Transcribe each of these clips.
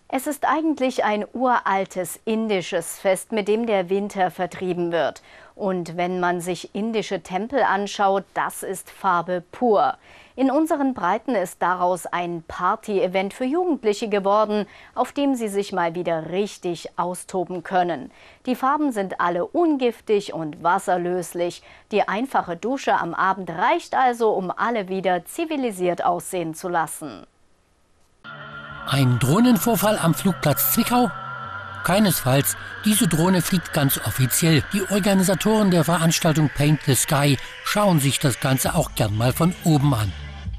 Es ist eigentlich ein uraltes indisches Fest, mit dem der Winter vertrieben wird. Und wenn man sich indische Tempel anschaut, das ist Farbe pur. In unseren Breiten ist daraus ein Party-Event für Jugendliche geworden, auf dem sie sich mal wieder richtig austoben können. Die Farben sind alle ungiftig und wasserlöslich. Die einfache Dusche am Abend reicht also, um alle wieder zivilisiert aussehen zu lassen. Ein Drohnenvorfall am Flugplatz Zwickau? Keinesfalls. Diese Drohne fliegt ganz offiziell. Die Organisatoren der Veranstaltung Paint the Sky schauen sich das Ganze auch gern mal von oben an.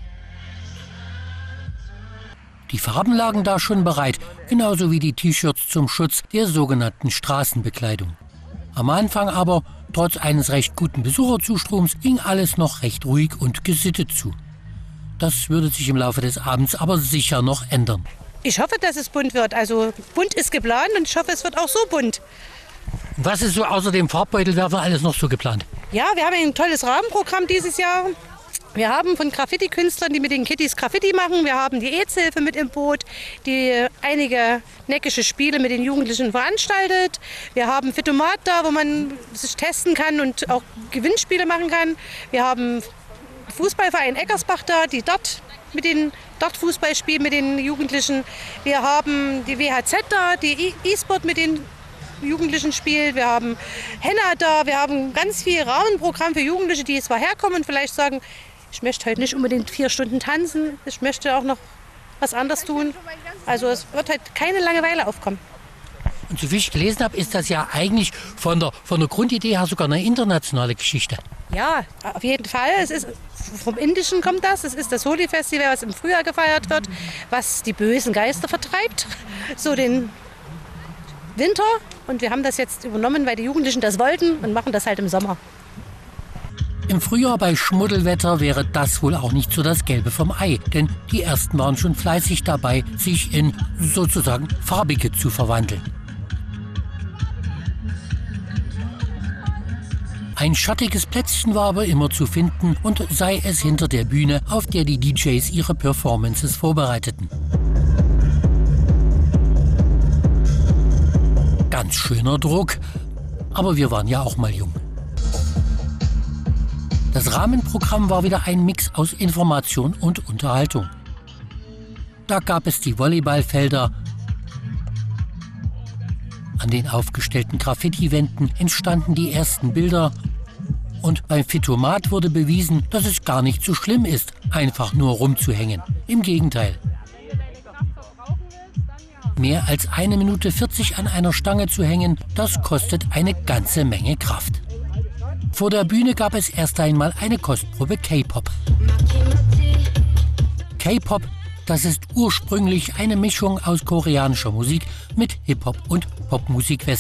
Die Farben lagen da schon bereit, genauso wie die T-Shirts zum Schutz der sogenannten Straßenbekleidung. Am Anfang aber, trotz eines recht guten Besucherzustroms, ging alles noch recht ruhig und gesittet zu. Das würde sich im Laufe des Abends aber sicher noch ändern. Ich hoffe, dass es bunt wird. Also bunt ist geplant und ich hoffe, es wird auch so bunt. Was ist so außer dem Farbbeutelwerfer alles noch so geplant? Ja, wir haben ein tolles Rahmenprogramm dieses Jahr. Wir haben von Graffiti-Künstlern, die mit den Kiddies Graffiti machen. Wir haben die AIDS-Hilfe mit im Boot, die einige neckische Spiele mit den Jugendlichen veranstaltet. Wir haben Fitomat da, wo man sich testen kann und auch Gewinnspiele machen kann. Wir haben Fußballverein Eckersbach da, die dort mit den Fußball spielen mit den Jugendlichen. Wir haben die WHZ da, die E-Sport mit den Jugendlichen spielt. Wir haben Henna da, wir haben ganz viel Rahmenprogramm für Jugendliche, die zwar herkommen und vielleicht sagen, ich möchte heute nicht unbedingt 4 Stunden tanzen, ich möchte auch noch was anderes tun. Also es wird halt keine Langeweile aufkommen. Und so wie ich gelesen habe, ist das ja eigentlich von der Grundidee her sogar eine internationale Geschichte. Ja, auf jeden Fall. Es ist, vom Indischen kommt das. Es ist das Holi-Festival, was im Frühjahr gefeiert wird, was die bösen Geister vertreibt, so den Winter. Und wir haben das jetzt übernommen, weil die Jugendlichen das wollten und machen das halt im Sommer. Im Frühjahr bei Schmuddelwetter wäre das wohl auch nicht so das Gelbe vom Ei. Denn die Ersten waren schon fleißig dabei, sich in sozusagen Farbige zu verwandeln. Ein schattiges Plätzchen war aber immer zu finden und sei es hinter der Bühne, auf der die DJs ihre Performances vorbereiteten. Ganz schöner Druck, aber wir waren ja auch mal jung. Das Rahmenprogramm war wieder ein Mix aus Information und Unterhaltung. Da gab es die Volleyballfelder. An den aufgestellten Graffiti-Wänden entstanden die ersten Bilder. Und beim Fitomat wurde bewiesen, dass es gar nicht so schlimm ist, einfach nur rumzuhängen. Im Gegenteil. Mehr als 1 Minute 40 an einer Stange zu hängen, das kostet eine ganze Menge Kraft. Vor der Bühne gab es erst einmal eine Kostprobe K-Pop. K-Pop, das ist ursprünglich eine Mischung aus koreanischer Musik mit Hip-Hop und Popmusik